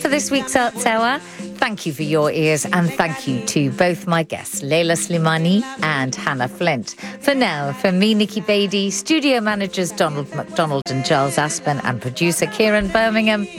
for this week's Arts Hour. Thank you for your ears, and thank you to both my guests, Leila Slimani and Hannah Flint. For now, from me, Nikki Beattie, studio managers Donald McDonald and Giles Aspen, and producer Kieran Birmingham,